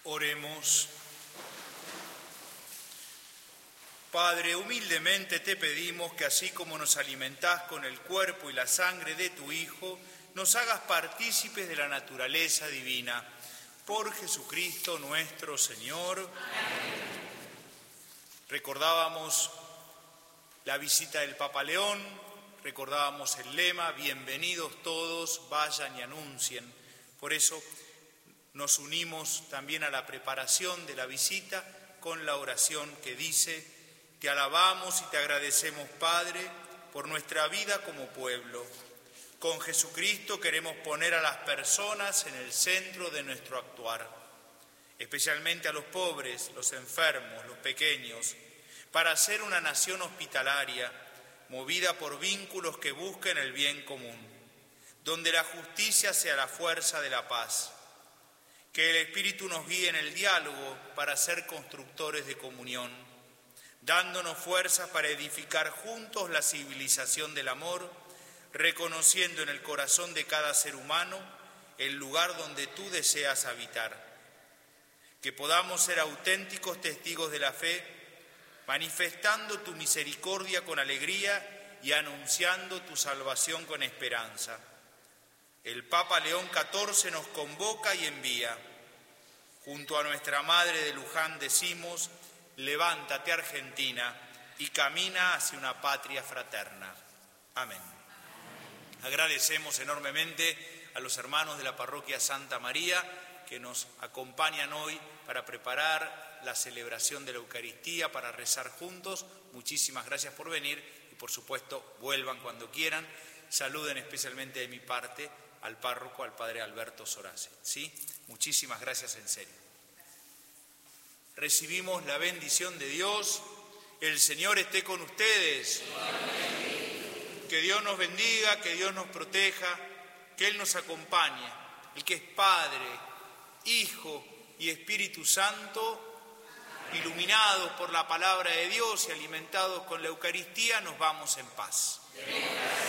Oremos. Padre, humildemente te pedimos que así como nos alimentás con el cuerpo y la sangre de tu Hijo, nos hagas partícipes de la naturaleza divina. Por Jesucristo nuestro Señor. Amén. Recordábamos la visita del Papa León, recordábamos el lema, bienvenidos todos, vayan y anuncien. Por eso nos unimos también a la preparación de la visita con la oración que dice: te alabamos y te agradecemos, Padre, por nuestra vida como pueblo. Con Jesucristo queremos poner a las personas en el centro de nuestro actuar, especialmente a los pobres, los enfermos, los pequeños, para ser una nación hospitalaria, movida por vínculos que busquen el bien común, donde la justicia sea la fuerza de la paz. Que el Espíritu nos guíe en el diálogo para ser constructores de comunión, dándonos fuerzas para edificar juntos la civilización del amor, reconociendo en el corazón de cada ser humano el lugar donde tú deseas habitar. Que podamos ser auténticos testigos de la fe, manifestando tu misericordia con alegría y anunciando tu salvación con esperanza. El Papa León XIV nos convoca y envía. Junto a nuestra Madre de Luján decimos: levántate, Argentina, y camina hacia una patria fraterna. Amén. Agradecemos enormemente a los hermanos de la Parroquia Santa María que nos acompañan hoy para preparar la celebración de la Eucaristía, para rezar juntos. Muchísimas gracias por venir y, por supuesto, vuelvan cuando quieran. Saluden especialmente de mi parte al párroco, al padre Alberto Sorace. ¿Sí? Muchísimas gracias en serio. Recibimos la bendición de Dios. El Señor esté con ustedes. Que Dios nos bendiga, que Dios nos proteja, que Él nos acompañe. El que es Padre, Hijo y Espíritu Santo, iluminados por la palabra de Dios y alimentados con la Eucaristía, nos vamos en paz.